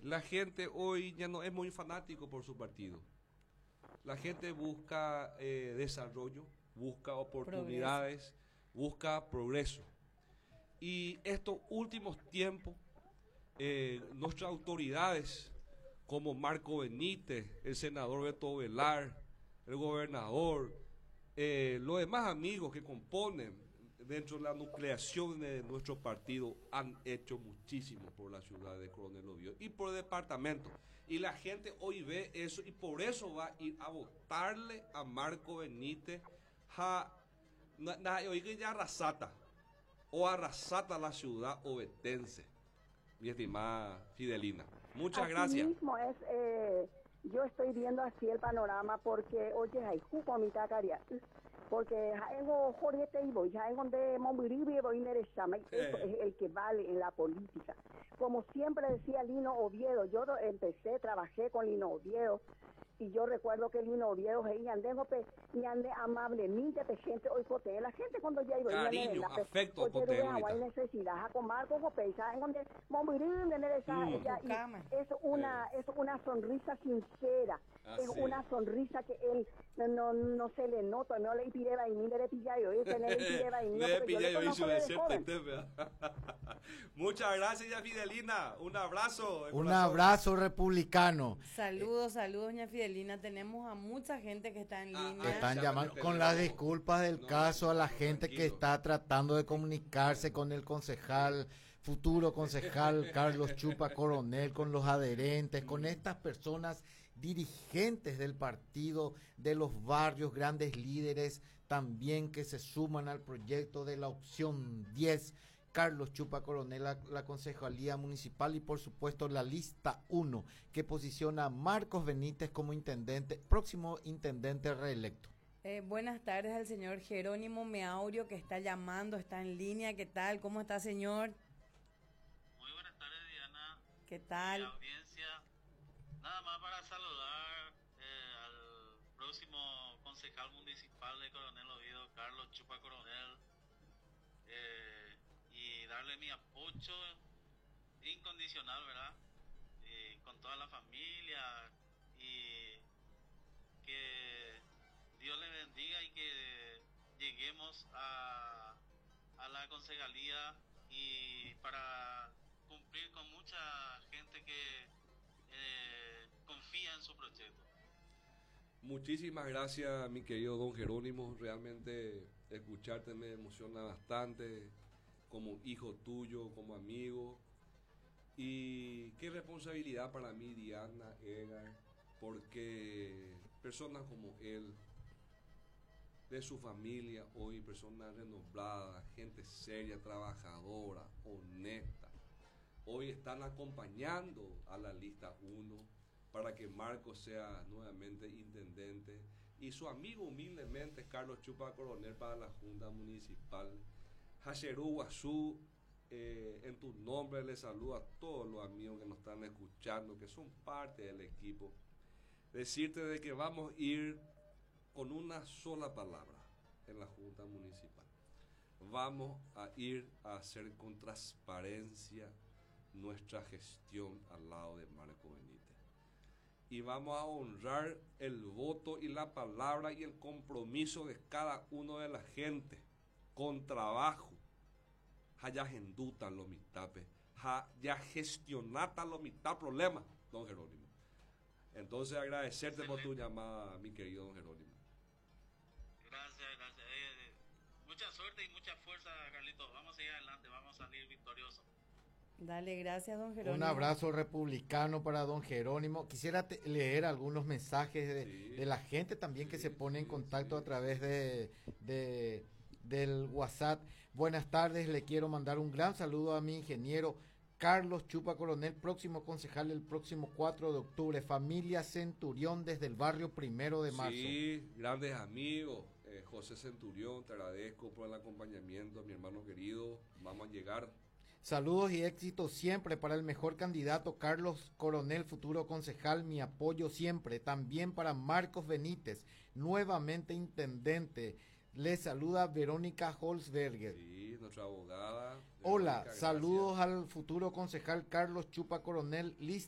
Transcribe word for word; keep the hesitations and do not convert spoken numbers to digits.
La gente hoy ya no es muy fanático por su partido. La gente busca eh, desarrollo, busca oportunidades, progreso. busca progreso. Y estos últimos tiempos, eh, nuestras autoridades, como Marco Benítez, el senador Beto Velar, el gobernador, eh, los demás amigos que componen dentro de la nucleación de nuestro partido, han hecho muchísimo por la ciudad de Coronel Oviedo y por el departamento. Y la gente hoy ve eso y por eso va a ir a votarle a Marco Benítez. Ja, na, na, hoy que ya arrasata, o arrasata la ciudad ovetense, mi estimada Fidelina. Muchas así gracias. Mismo es, eh, yo estoy viendo así el panorama porque, oye, hay jugo a mitad caria. Porque jaengo Jorge Teibo, jaengo de Mombiribi, Boinereshama, eso es el que vale en la política. Como siempre decía Lino Oviedo, yo empecé, trabajé con Lino Oviedo, y yo recuerdo que Lino Oviedo, y andengo pe, y ande amable, minte pe gente, hoy cote, la gente cuando ya iba, cariño, afecto, oye, no hay necesidad, con Marco Jopé, jaengo de Mombiribi, ella, y es una, es una sonrisa sincera, Así es una sonrisa que él no, no, no se le nota, no le pide vainilla, le pilla yo, ese le pide vainilla, porque yo le conozco desde joven. Muchas gracias, ya Fidelina, un abrazo. Un corazón. Abrazo republicano. Saludos, saludos, doña Fidelina, tenemos a mucha gente que está en ah, línea. Están llamando con las disculpas del no, caso a la gente tranquilo. que está tratando de comunicarse con el concejal, futuro concejal Carlos Chupa Coronel, con los adherentes, con estas personas dirigentes del partido, de los barrios, grandes líderes también que se suman al proyecto de la opción diez, Carlos Chupa Coronel, la, la concejalía municipal y por supuesto la lista uno que posiciona a Marcos Benítez como intendente, próximo intendente reelecto. Eh, buenas tardes al señor Jerónimo Meaurio que está llamando, está en línea. ¿Qué tal? ¿Cómo está, señor? Muy buenas tardes, Diana. ¿Qué tal? Y la audiencia. Nada más para saludar eh, al próximo concejal municipal de Coronel Oviedo, Carlos Chupa Coronel, eh, y darle mi apoyo incondicional, ¿verdad? Y con toda la familia, y que Dios le bendiga y que lleguemos a, a la concejalía y para cumplir con mucha gente que Eh, confía en su proyecto. Muchísimas gracias, mi querido don Jerónimo. Realmente escucharte me emociona bastante, como hijo tuyo, como amigo. Y qué responsabilidad para mí, Diana, Edgar, porque personas como él, de su familia hoy, personas renombradas, gente seria, trabajadora, honesta, hoy están acompañando a la lista uno para que Marcos sea nuevamente intendente y su amigo humildemente Carlos Chupa Coronel para la Junta Municipal. Hasherú Guazú, eh, en tu nombre les saludo a todos los amigos que nos están escuchando, que son parte del equipo. Decirte de que vamos a ir con una sola palabra en la Junta Municipal. Vamos a ir a hacer con transparencia nuestra gestión al lado de Marco Benítez. Y vamos a honrar el voto y la palabra y el compromiso de cada uno de la gente con trabajo. Ya gendutan los mitapes, ya gestionatan los mitad problemas, don Jerónimo. Entonces agradecerte por tu llamada, mi querido don Jerónimo. Gracias, gracias. Eh, mucha suerte y mucha fuerza, Carlitos. Vamos a seguir adelante, vamos a salir victoriosos. Dale, gracias, don Jerónimo. Un abrazo republicano para don Jerónimo. Quisiera te- leer algunos mensajes de, sí, de la gente también que sí, se pone en contacto sí. a través de, de del WhatsApp. Buenas tardes, le quiero mandar un gran saludo a mi ingeniero Carlos Chupa Coronel, próximo concejal el próximo cuatro de octubre, familia Centurión desde el barrio Primero de Marzo. Sí, grandes amigos, eh, José Centurión, te agradezco por el acompañamiento, mi hermano querido, vamos a llegar. Saludos y éxitos siempre para el mejor candidato Carlos Coronel, futuro concejal, mi apoyo siempre. También para Marcos Benítez, nuevamente intendente. Le saluda Verónica Holzberger. Sí, nuestra abogada. Hola, Verónica, saludos gracias. al futuro concejal Carlos Chupa Coronel,